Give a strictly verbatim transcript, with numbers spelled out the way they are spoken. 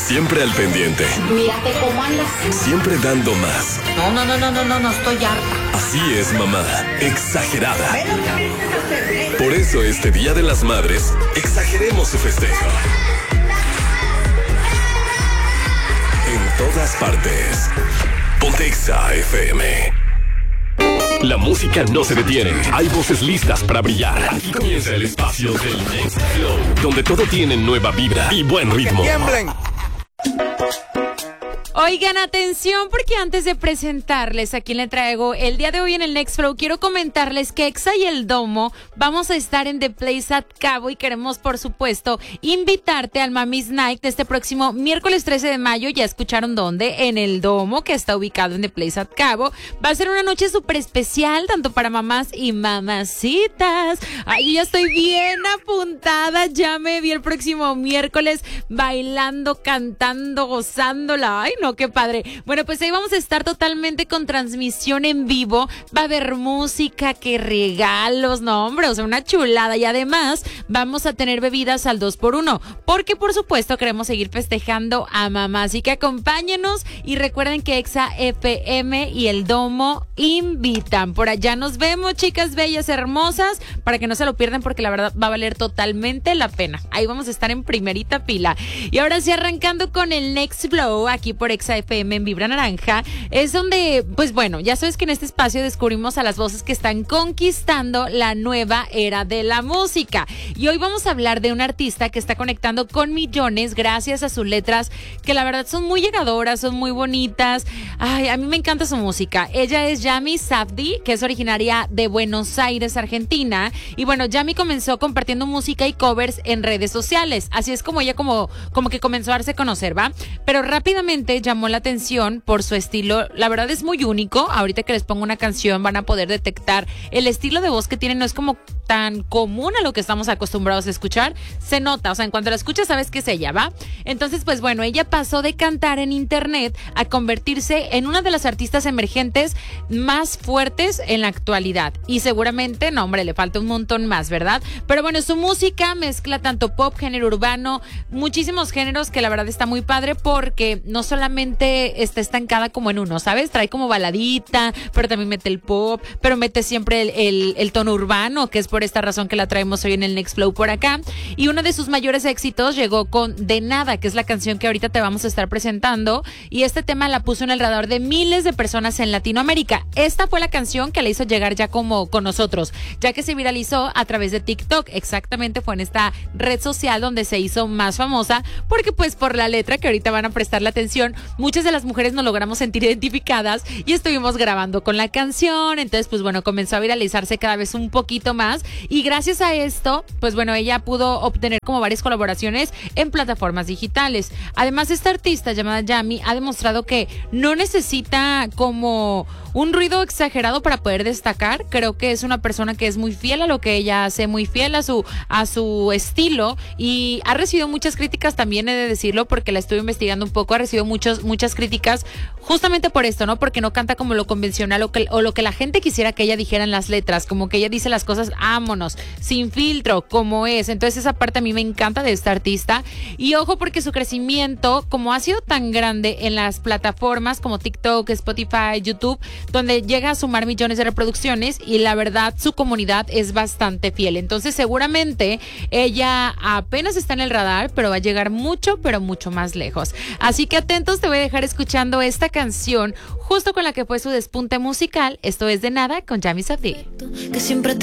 Siempre al pendiente. Mírate cómo andas. Siempre dando más. No, no, no, no, no, no, no, estoy harta. Así es, mamá. Exagerada. Por eso este Día de las Madres, exageremos su festejo. En todas partes. Ponte Exa F M. La música no se detiene. Hay voces listas para brillar. Aquí comienza el espacio del Next Flow, donde todo tiene nueva vibra y buen ritmo. Oigan, atención, porque antes de presentarles a quien le traigo el día de hoy en el Next Flow, quiero comentarles que Exa y el Domo vamos a estar en The Place at Cabo y queremos, por supuesto, invitarte al Mami's Night de este próximo miércoles trece de mayo. Ya escucharon dónde, en el Domo, que está ubicado en The Place at Cabo. Va a ser una noche súper especial, tanto para mamás y mamacitas. Ay, yo ya estoy bien apuntada, ya me vi el próximo miércoles bailando, cantando, gozándola. Ay, no, qué padre. Bueno, pues ahí vamos a estar totalmente con transmisión en vivo. Va a haber música, que regalos, no, hombre, o sea, una chulada. Y además vamos a tener bebidas al dos por uno, porque por supuesto queremos seguir festejando a mamá. Así que acompáñenos y recuerden que Exa F M y el Domo invitan. Por allá nos vemos, chicas bellas, hermosas, para que no se lo pierdan, porque la verdad va a valer totalmente la pena. Ahí vamos a estar en primerita fila. Y ahora sí, arrancando con el Next Flow, aquí por Exa F M en Vibra Naranja, es donde, pues bueno, ya sabes que en este espacio descubrimos a las voces que están conquistando la nueva era de la música. Y hoy vamos a hablar de un artista que está conectando con millones gracias a sus letras, que la verdad son muy llegadoras, son muy bonitas. Ay, a mí me encanta su música. Ella es Yami Sabdi, que es originaria de Buenos Aires, Argentina. Y bueno, Yami comenzó compartiendo música y covers en redes sociales. Así es como ella como, como que comenzó a darse a conocer, ¿va? Pero rápidamente llamó la atención por su estilo. La verdad es muy único. Ahorita que les pongo una canción van a poder detectar el estilo de voz que tiene. No es como tan común a lo que estamos acostumbrados a escuchar. Se nota, o sea, en cuanto la escuchas sabes que es ella, ¿va? Entonces, pues bueno, ella pasó de cantar en internet a convertirse en una de las artistas emergentes más fuertes en la actualidad. Y seguramente, no, hombre, le falta un montón más, ¿verdad? Pero bueno, su música mezcla tanto pop, género urbano, muchísimos géneros, que la verdad está muy padre, porque no solamente está estancada como en uno, ¿sabes? Trae como baladita, pero también mete el pop, pero mete siempre el, el, el tono urbano, que es por esta razón que la traemos hoy en el Next Flow por acá. Y uno de sus mayores éxitos llegó con De Nada, que es la canción que ahorita te vamos a estar presentando, y este tema la puso en el radar de miles de personas en Latinoamérica. Esta fue la canción que le hizo llegar ya como con nosotros, ya que se viralizó a través de TikTok. Exactamente, fue en esta red social donde se hizo más famosa, porque pues por la letra, que ahorita van a prestarle atención, muchas de las mujeres nos logramos sentir identificadas y estuvimos grabando con la canción. Entonces, pues bueno, comenzó a viralizarse cada vez un poquito más, y gracias a esto, pues bueno, ella pudo obtener como varias colaboraciones en plataformas digitales. Además, esta artista llamada Yami ha demostrado que no necesita como un ruido exagerado para poder destacar. Creo que es una persona que es muy fiel a lo que ella hace, muy fiel a su, a su estilo, y ha recibido muchas críticas también, he de decirlo, porque la estuve investigando un poco. Ha recibido muchos, muchas críticas justamente por esto, ¿no? Porque no canta como lo convencional o, que, o lo que la gente quisiera que ella dijera en las letras, como que ella dice las cosas, ámonos, sin filtro, como es. Entonces esa parte a mí me encanta de esta artista. Y ojo, porque su crecimiento, como ha sido tan grande en las plataformas como TikTok, Spotify, YouTube, donde llega a sumar millones de reproducciones, y la verdad su comunidad es bastante fiel. Entonces seguramente ella apenas está en el radar, pero va a llegar mucho, pero mucho más lejos. Así que atentos, te voy a dejar escuchando esta canción justo con la que fue su despunte musical. Esto es De Nada con Yami Sabdi. Que siempre